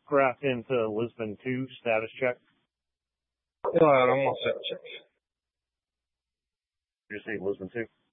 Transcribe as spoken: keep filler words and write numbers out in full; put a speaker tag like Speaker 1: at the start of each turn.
Speaker 1: craft into Lisbon two status check?
Speaker 2: Uh, I'm all set. Check.
Speaker 1: You say Lisbon two?